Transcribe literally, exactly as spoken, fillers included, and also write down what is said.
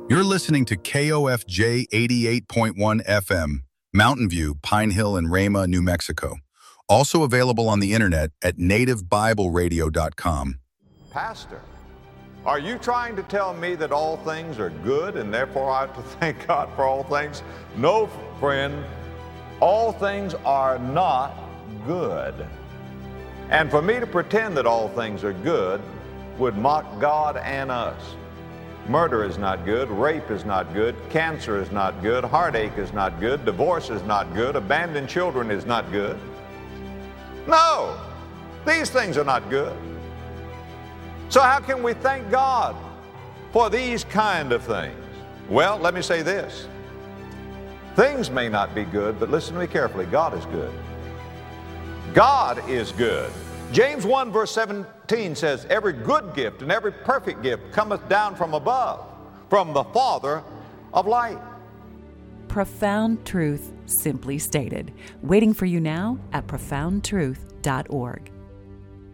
You're listening to K O F J eighty-eight point one F M, Mountain View, Pine Hill, and Rama, New Mexico. Also available on the internet at native bible radio dot com. Pastor, are you trying to tell me that all things are good and therefore I have to thank God for all things? No, friend. All things are not good. And for me to pretend that all things are good would mock God and us. Murder is not good, rape is not good, cancer is not good, heartache is not good, divorce is not good, abandoned children is not good. No, these things are not good. So how can we thank God for these kind of things? Well, let me say this. Things may not be good, but listen to me carefully. God is good. God is good. James one verse seventeen says, every good gift and every perfect gift cometh down from above, from the Father of light. Profound truth simply stated. Waiting for you now at profound truth dot org.